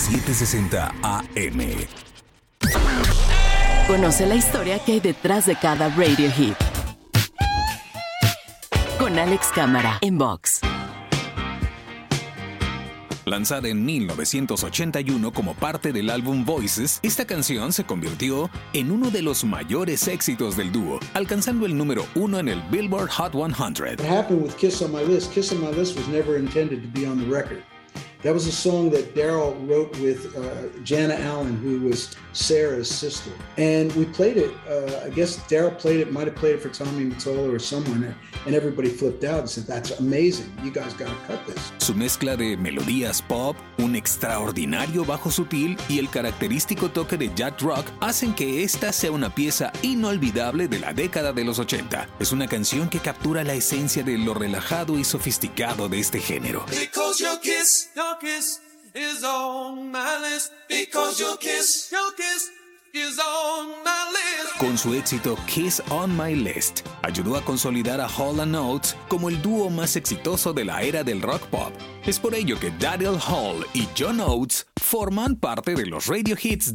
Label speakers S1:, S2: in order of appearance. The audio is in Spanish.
S1: 760 AM.
S2: Conoce la historia que hay detrás de cada radio hit. Con Alex Cámara en Vox.
S1: Lanzada en 1981 como parte del álbum Voices, esta canción se convirtió en uno de los mayores éxitos del dúo, alcanzando el número 1 en el Billboard Hot 100.
S3: What happened with Kiss on My List? Kiss on My List was never intended to be on the record. That was a song that Daryl wrote with Jana Allen, who was Sarah's sister. And we played it. I guess Daryl might have played it for Tommy Mottola or someone, and everybody flipped out and said, "That's amazing. You guys got to cut this."
S1: Su mezcla de melodías pop, un extraordinario bajo sutil y el característico toque de yacht rock hacen que esta sea una pieza inolvidable de la década de los 80. Es una canción que captura la esencia de lo relajado y sofisticado de este género.
S4: Because your kiss is on my list. Because your kiss is on my list.
S1: Con su éxito Kiss on My List, ayudó a consolidar a Hall & Oates como el dúo más exitoso de la era del rock pop. Es por ello que Daryl Hall y John Oates forman parte de los radio hits